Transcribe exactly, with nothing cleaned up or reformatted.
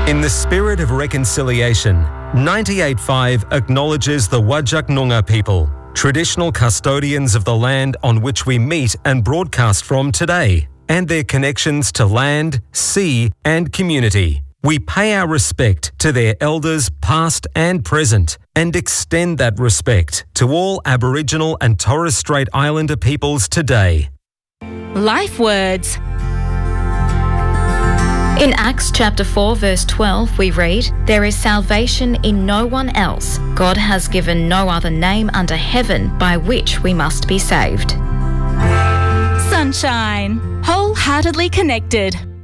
In the spirit of reconciliation, ninety-eight point five acknowledges the Whadjuk Noongar people, traditional custodians of the land on which we meet and broadcast from today, and their connections to land, sea and community. We pay our respect to their elders past and present and extend that respect to all Aboriginal and Torres Strait Islander peoples today. Life words. In Acts chapter four verse twelve we read, "There is salvation in no one else. God has given no other name under heaven by which we must be saved." Sunshine. Wholeheartedly connected.